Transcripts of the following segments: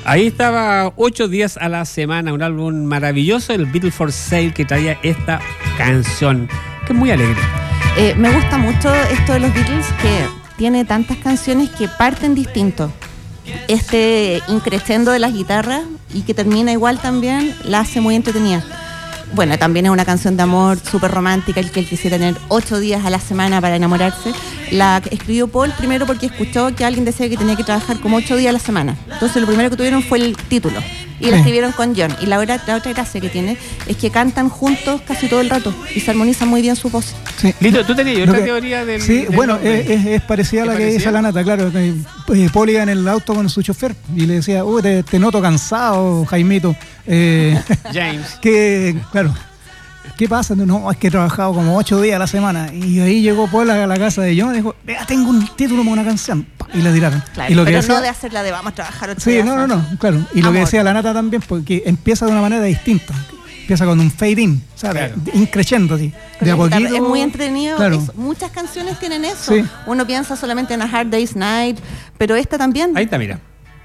Ahí estaba 8 días a la semana, un álbum maravilloso, el Beatles for Sale, que traía esta canción, que es muy alegre. Me gusta mucho esto de los Beatles, que tiene tantas canciones que parten distinto. Este increciendo de las guitarras y que termina igual también, la hace muy entretenida. Bueno, también es una canción de amor súper romántica, el que él quisiera tener 8 días a la semana para enamorarse. La escribió Paul primero porque escuchó que alguien decía que tenía que trabajar como 8 días a la semana. Entonces lo primero que tuvieron fue el título. Y la escribieron con John. Y la otra gracia que tiene es que cantan juntos casi todo el rato y se armonizan muy bien su voz. Sí. Lito, ¿tú tenías otra teoría del...? Sí, bueno, es parecida a la que dice la Nata, claro. Paul iba en el auto con su chofer y le decía, te noto cansado, Jaimito. James. Que, claro, ¿qué pasa? No, es que he trabajado como 8 días a la semana. Y ahí llegó Paul a la casa de John y dijo, vea, tengo un título para una canción. Y la tiraron. Claro, y lo pero que decía, no de hacerla de vamos a trabajar 8 sí, días. No, claro. Y lo que decía la Nata también, porque empieza de una manera distinta. Empieza con un fade in, ¿sabes? Claro. Increciendo así. De a poquito. Es muy entretenido. Claro. Muchas canciones tienen eso. Sí. Uno piensa solamente en A Hard Day's Night, pero esta también. Ahí está, mira.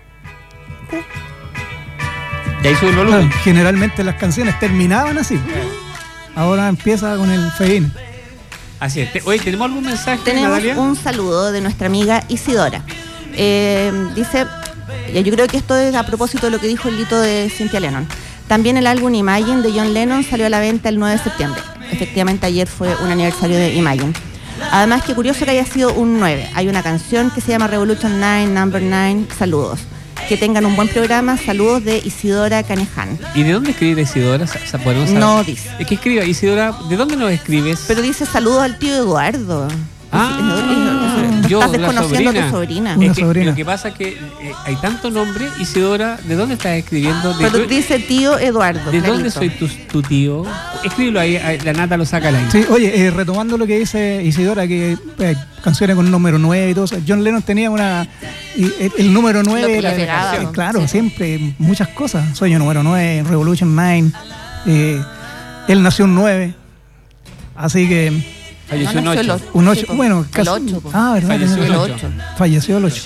Y ahí sube el volumen. Claro, generalmente las canciones terminaban así. Ahora empieza con el fade in. Así es. Oye, ¿tenemos algún mensaje, Tenemos Natalia? un saludo de nuestra amiga Isidora. Dice, yo creo que esto es a propósito de lo que dijo el Lito de Cynthia Lennon. También el álbum Imagine de John Lennon salió a la venta el 9 de septiembre. Efectivamente, ayer fue un aniversario de Imagine. Además, qué curioso que haya sido un 9. Hay una canción que se llama Revolution 9, Number 9. Saludos. Que tengan un buen programa. Saludos de Isidora Caneján. ¿Y de dónde escribe Isidora? ¿Podemos saber? No dice. Es que escribe Isidora, ¿de dónde nos escribes? Pero dice saludos al tío Eduardo. Yo, Estás la desconociendo a tu sobrina. sobrina. Una Es que sobrina. lo que pasa es que hay tanto nombre, Isidora, ¿de dónde estás escribiendo? Pero dice tío Eduardo. ¿De dónde clarito. soy tu tío? Escríbelo ahí, la Nata lo saca al aire. Sí, oye, retomando lo que dice Isidora, que canciones con el número 9 y todo eso. John Lennon tenía el número 9 Lo que era, le pegaba, claro, sí. siempre, muchas cosas. Sueño número 9, Revolution 9. Él nació un 9. Así que Falleció No, un nació 8. un 8, Sí, bueno, el casi. 8, ¿Verdad? Falleció que el no- 8. Falleció el 8.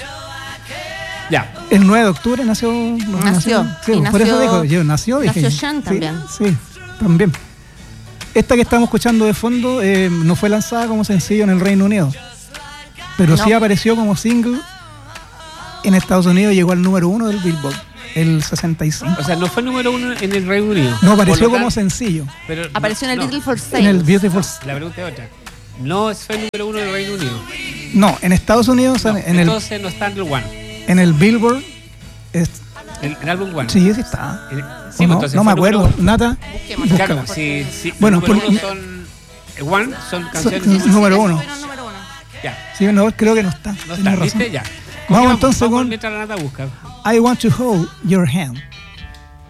Ya. El 9 de octubre nació. Sí, y por eso nació- dijo, yo nació. nació dije, Sean sí, también. Sí, también. Esta que estamos escuchando de fondo no fue lanzada como sencillo en el Reino Unido, pero sí No. apareció como single en Estados Unidos y llegó al número 1 del Billboard, el 65. O sea, no fue número 1 en el Reino Unido. No, apareció Por lo como tanto, sencillo pero Apareció en el no, Beatles for en Sale. el Beautiful. La pregunta es otra. No fue el número 1 del Reino Unido. No, en Estados Unidos, No, en entonces no está en el 1. el Billboard. El álbum 1. Sí, sí está. Sí, no, entonces no fue me acuerdo. número 1. Nata. Busquémoslo. Claro, Búscala. sí. Bueno, Número por- 1 son canciones. Número 1. Número 1. Ya. Sí, no, creo que no está. No Tienes está, razón. ¿viste? Ya. Vamos entonces con mientras la Nata busca. I Want to Hold Your Hand.